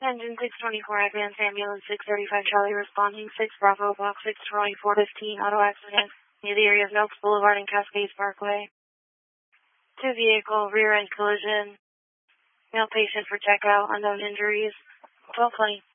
Engine 624, Advanced Ambulance 635, Charlie responding, 6 Bravo, Box 6, Troy 415, auto accident near the area of Nelks Boulevard and Cascades Parkway. 2 vehicle, rear end collision, male patient for checkout, unknown injuries, 1220.